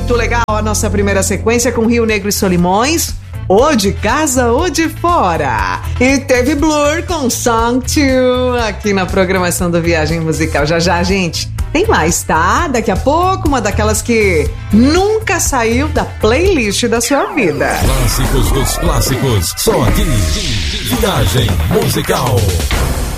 muito legal a nossa primeira sequência com Rio Negro e Solimões, ou de casa ou de fora. E teve Blur com Song 2 aqui na programação do Viagem Musical. Já, gente, tem mais, tá? Daqui a pouco, uma daquelas que nunca saiu da playlist da sua vida. Clássicos dos clássicos, só aqui. Viagem Musical.